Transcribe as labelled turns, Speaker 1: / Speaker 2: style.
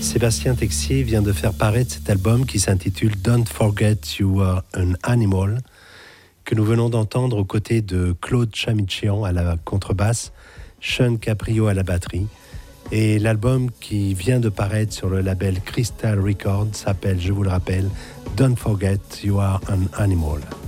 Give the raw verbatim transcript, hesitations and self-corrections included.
Speaker 1: Sébastien Texier vient de faire paraître cet album qui s'intitule Don't Forget You Are an Animal, que nous venons d'entendre aux côtés de Claude Chamichian à la contrebasse, Sean Caprio à la batterie. Et l'album qui vient de paraître sur le label Crystal Records s'appelle, je vous le rappelle, Don't Forget You Are an Animal.